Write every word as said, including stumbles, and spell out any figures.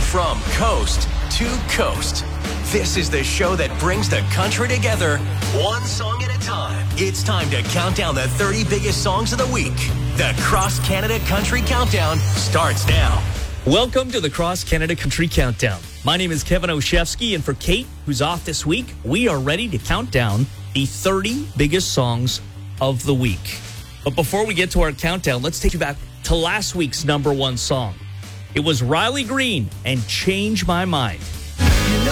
From coast to coast, this is the show that brings the country together, one song at a time. It's time to count down the thirty biggest songs of the week. The Cross Canada Country Countdown starts now. Welcome to the Cross Canada Country Countdown. My name is Kevin Oshevsky, and for Kate, who's off this week, we are ready to count down the thirty biggest songs of the week. But before we get to our countdown, let's take you back to last week's number one song. It was Riley Green and Change My Mind.